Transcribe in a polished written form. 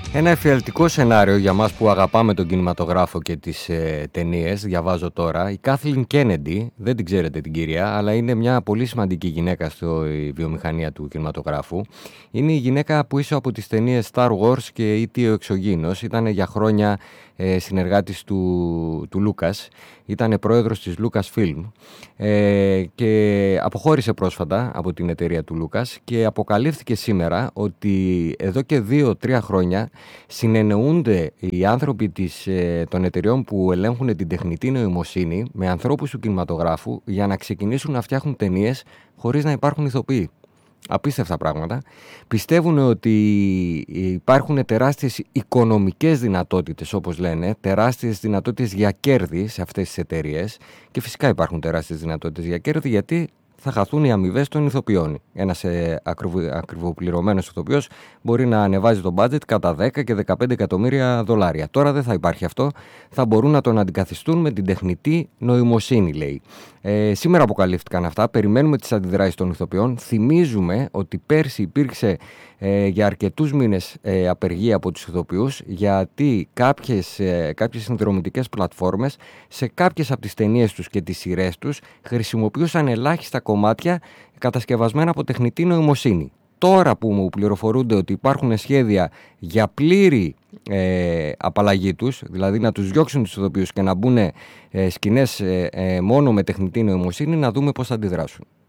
Ένα εφιαλτικό σενάριο για μας που αγαπάμε τον κινηματογράφο και τις ταινίες, διαβάζω τώρα. Η Κάθλιν Κένεντι, δεν την ξέρετε την κυρία, αλλά είναι μια πολύ σημαντική γυναίκα στη βιομηχανία του κινηματογράφου. Είναι η γυναίκα που ίσω από τις ταινίες Star Wars και E.T. ο Εξωγήινος. Ήταν για χρόνια συνεργάτης του Λούκας. Ήταν πρόεδρος της Lucasfilm και αποχώρησε πρόσφατα από την εταιρεία του Λούκας και αποκαλύφθηκε σήμερα ότι εδώ και 2-3 χρόνια συνεννοούνται οι άνθρωποι των εταιριών που ελέγχουν την τεχνητή νοημοσύνη με ανθρώπους του κινηματογράφου για να ξεκινήσουν να φτιάχνουν ταινίες χωρίς να υπάρχουν ηθοποιοί. Απίστευτα πράγματα. Πιστεύουν ότι υπάρχουν τεράστιες οικονομικές δυνατότητες, όπως λένε, τεράστιες δυνατότητες για κέρδη σε αυτές τις εταιρείες και φυσικά υπάρχουν τεράστιες δυνατότητες για κέρδη γιατί θα χαθούν οι αμοιβές των ηθοποιών. Ένας ακριβοπληρωμένος ηθοποιός μπορεί να ανεβάζει το budget κατά 10 και 15 εκατομμύρια δολάρια. Τώρα δεν θα υπάρχει αυτό. Θα μπορούν να τον αντικαθιστούν με την τεχνητή νοημοσύνη, λέει. Σήμερα αποκαλύφθηκαν αυτά. Περιμένουμε τις αντιδράσεις των ηθοποιών. Θυμίζουμε ότι πέρσι υπήρξε για αρκετούς μήνες απεργία από τους ηθοποιούς γιατί κάποιες συνδρομητικές πλατφόρμες σε κάποιες από τις ταινίες τους και τις σειρές τους χρησιμοποιούσαν ελάχιστα κομμάτια κατασκευασμένα από τεχνητή νοημοσύνη. Τώρα που μου πληροφορούνται ότι υπάρχουν σχέδια για πλήρη απαλλαγή τους, δηλαδή να τους διώξουν τους ηθοποιούς και να μπουν σκηνές μόνο με τεχνητή νοημοσύνη, να δούμε πώς θα αντιδράσουν.